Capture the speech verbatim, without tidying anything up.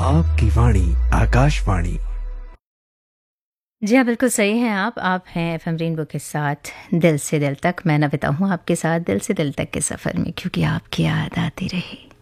आपकी वाणी आकाशवाणी। जी हाँ, बिल्कुल सही हैं आप आप हैं एफएम रेनबो के साथ दिल से दिल तक। मैं नविता हूँ आपके साथ दिल से दिल तक के सफ़र में, क्योंकि आपकी याद आती रही।